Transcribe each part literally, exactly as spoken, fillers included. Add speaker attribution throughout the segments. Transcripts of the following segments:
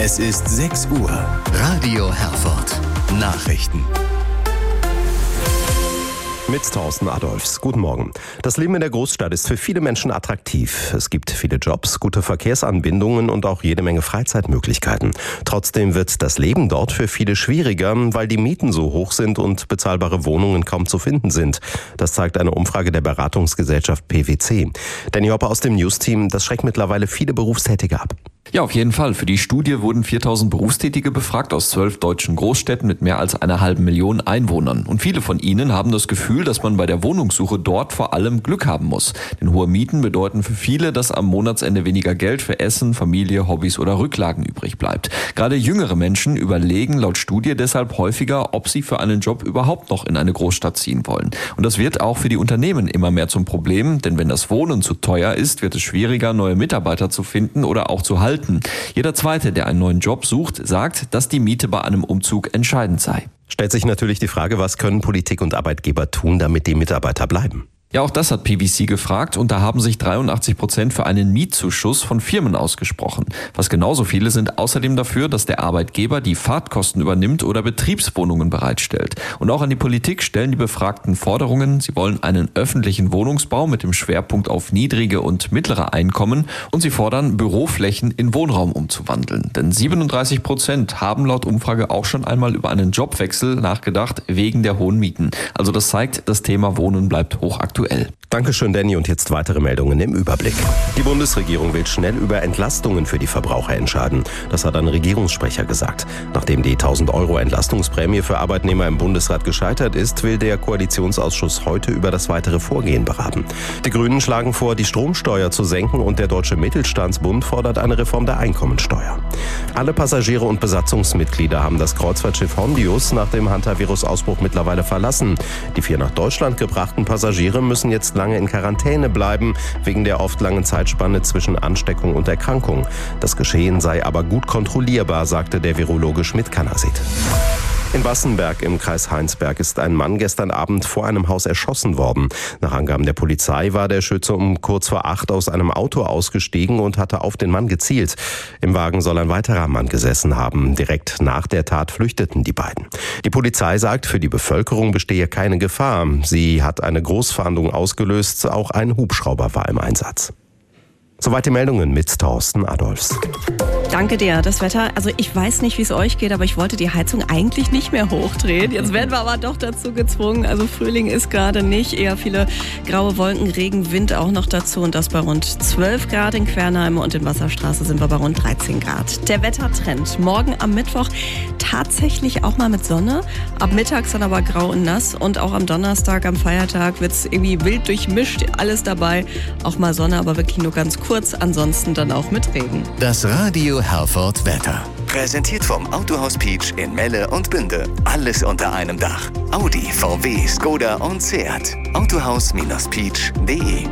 Speaker 1: Es ist sechs Uhr. Radio Herford. Nachrichten.
Speaker 2: Mit Thorsten Adolfs. Guten Morgen. Das Leben in der Großstadt ist für viele Menschen attraktiv. Es gibt viele Jobs, gute Verkehrsanbindungen und auch jede Menge Freizeitmöglichkeiten. Trotzdem wird das Leben dort für viele schwieriger, weil die Mieten so hoch sind und bezahlbare Wohnungen kaum zu finden sind. Das zeigt eine Umfrage der Beratungsgesellschaft P W C. Danny Hoppe aus dem News-Team, das schreckt mittlerweile viele Berufstätige ab.
Speaker 3: Ja, auf jeden Fall. Für die Studie wurden viertausend Berufstätige befragt aus zwölf deutschen Großstädten mit mehr als einer halben Million Einwohnern. Und viele von ihnen haben das Gefühl, dass man bei der Wohnungssuche dort vor allem Glück haben muss. Denn hohe Mieten bedeuten für viele, dass am Monatsende weniger Geld für Essen, Familie, Hobbys oder Rücklagen übrig bleibt. Gerade jüngere Menschen überlegen laut Studie deshalb häufiger, ob sie für einen Job überhaupt noch in eine Großstadt ziehen wollen. Und das wird auch für die Unternehmen immer mehr zum Problem, denn wenn das Wohnen zu teuer ist, wird es schwieriger, neue Mitarbeiter zu finden oder auch zu halten. Jeder Zweite, der einen neuen Job sucht, sagt, dass die Miete bei einem Umzug entscheidend sei.
Speaker 2: Stellt sich natürlich die Frage, was können Politik und Arbeitgeber tun, damit die Mitarbeiter bleiben?
Speaker 3: Ja, auch das hat P W C gefragt und da haben sich dreiundachtzig Prozent für einen Mietzuschuss von Firmen ausgesprochen. Fast genauso viele sind außerdem dafür, dass der Arbeitgeber die Fahrtkosten übernimmt oder Betriebswohnungen bereitstellt. Und auch an die Politik stellen die Befragten Forderungen. Sie wollen einen öffentlichen Wohnungsbau mit dem Schwerpunkt auf niedrige und mittlere Einkommen und sie fordern, Büroflächen in Wohnraum umzuwandeln. Denn siebenunddreißig Prozent haben laut Umfrage auch schon einmal über einen Jobwechsel nachgedacht wegen der hohen Mieten. Also das zeigt, das Thema Wohnen bleibt hochaktuell.
Speaker 2: Dankeschön, Danny. Und jetzt weitere Meldungen im Überblick. Die Bundesregierung will schnell über Entlastungen für die Verbraucher entscheiden. Das hat ein Regierungssprecher gesagt. Nachdem die tausend Euro Entlastungsprämie für Arbeitnehmer im Bundesrat gescheitert ist, will der Koalitionsausschuss heute über das weitere Vorgehen beraten. Die Grünen schlagen vor, die Stromsteuer zu senken und der Deutsche Mittelstandsbund fordert eine Reform der Einkommensteuer. Alle Passagiere und Besatzungsmitglieder haben das Kreuzfahrtschiff Hondius nach dem Hantavirus-Ausbruch mittlerweile verlassen. Die vier nach Deutschland gebrachten Passagiere müssen jetzt lange in Quarantäne bleiben, wegen der oft langen Zeitspanne zwischen Ansteckung und Erkrankung. Das Geschehen sei aber gut kontrollierbar, sagte der Virologe Schmidt-Kanasit. In Bassenberg im Kreis Heinsberg ist ein Mann gestern Abend vor einem Haus erschossen worden. Nach Angaben der Polizei war der Schütze um kurz vor acht aus einem Auto ausgestiegen und hatte auf den Mann gezielt. Im Wagen soll ein weiterer Mann gesessen haben. Direkt nach der Tat flüchteten die beiden. Die Polizei sagt, für die Bevölkerung bestehe keine Gefahr. Sie hat eine Großfahndung ausgelöst. Auch ein Hubschrauber war im Einsatz. Soweit die Meldungen mit Thorsten Adolfs.
Speaker 4: Danke dir. Das Wetter, also ich weiß nicht, wie es euch geht, aber ich wollte die Heizung eigentlich nicht mehr hochdrehen. Jetzt werden wir aber doch dazu gezwungen. Also Frühling ist gerade nicht, eher viele graue Wolken, Regen, Wind auch noch dazu und das bei rund zwölf Grad in Quernheim und in Wasserstraße sind wir bei rund dreizehn Grad. Der Wettertrend. Morgen am Mittwoch tatsächlich auch mal mit Sonne, ab mittags dann aber grau und nass und auch am Donnerstag, am Feiertag wird es irgendwie wild durchmischt, alles dabei. Auch mal Sonne, aber wirklich nur ganz kurz, ansonsten dann auch mit Regen.
Speaker 1: Das Radio Herford Wetter. Präsentiert vom Autohaus Peach in Melle und Bünde. Alles unter einem Dach. Audi, V W, Skoda und Seat. Autohaus Peach punkt de.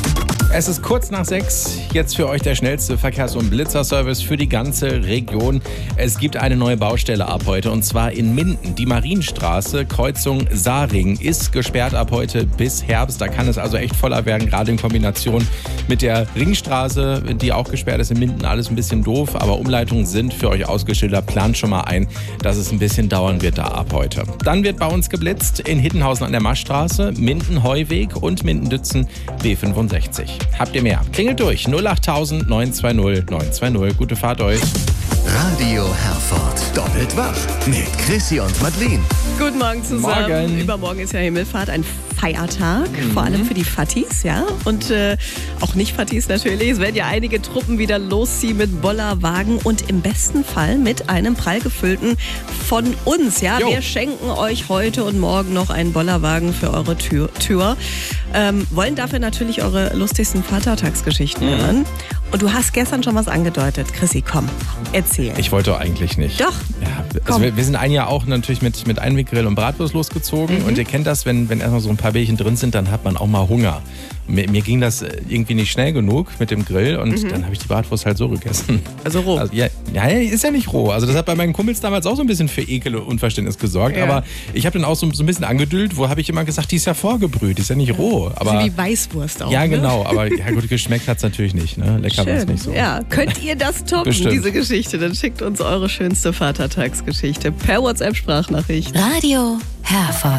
Speaker 5: Es ist kurz nach sechs, jetzt für euch der schnellste Verkehrs- und Blitzerservice für die ganze Region. Es gibt eine neue Baustelle ab heute und zwar in Minden. Die Marienstraße, Kreuzung Saarring, ist gesperrt ab heute bis Herbst. Da kann es also echt voller werden, gerade in Kombination mit der Ringstraße, die auch gesperrt ist in Minden. Alles ein bisschen doof, aber Umleitungen sind für euch ausgeschildert. Plant schon mal ein, dass es ein bisschen dauern wird da ab heute. Dann wird bei uns geblitzt in Hittenhausen an der Maschstraße, Minden-Heuweg und Minden-Dützen B fünfundsechzig. Habt ihr mehr? Klingelt durch. null achttausend neun zwei null neun zwei null. Gute Fahrt euch.
Speaker 1: Radio Herford. Doppelt wach. Mit Chrissy und Madeleine.
Speaker 4: Guten Morgen zusammen.
Speaker 5: Morgen.
Speaker 4: Übermorgen ist ja Himmelfahrt, ein Feiertag, mhm. vor allem für die Fattis, ja. Und äh, auch Nicht-Fattis natürlich. Es werden ja einige Truppen wieder losziehen mit Bollerwagen und im besten Fall mit einem prall gefüllten von uns, ja. Jo. Wir schenken euch heute und morgen noch einen Bollerwagen für eure Tür. Tür. Ähm, wollen dafür natürlich eure lustigsten Vatertagsgeschichten mhm. hören. Und du hast gestern schon was angedeutet. Chrissy, komm, erzähl.
Speaker 5: Ich wollte eigentlich nicht.
Speaker 4: Doch.
Speaker 5: Ja, also wir, wir sind ein Jahr auch natürlich mit, mit Einweggrill und Bratwurst losgezogen. Mhm. Und ihr kennt das, wenn, wenn erstmal so ein paar Bärchen drin sind, dann hat man auch mal Hunger. Mir, mir ging das irgendwie nicht schnell genug mit dem Grill und mhm. dann habe ich die Bratwurst halt so gegessen.
Speaker 4: Also roh?
Speaker 5: Also, ja, ja, ist ja nicht roh. Also das hat bei meinen Kumpels damals auch so ein bisschen für Ekel und Unverständnis gesorgt. Ja. Aber ich habe dann auch so, so ein bisschen angedüllt, wo habe ich immer gesagt, die ist ja vorgebrüht, die ist ja nicht roh. Aber,
Speaker 4: also wie Weißwurst auch.
Speaker 5: Ja,
Speaker 4: ne?
Speaker 5: genau. Aber ja, gut, geschmeckt hat es natürlich nicht. Ne? Lecker war es nicht so.
Speaker 4: Ja, könnt ihr das toppen,
Speaker 5: Bestimmt.
Speaker 4: diese Geschichte? Dann schickt uns eure schönste Vatertagsgeschichte per WhatsApp-Sprachnachricht.
Speaker 6: Radio Herford.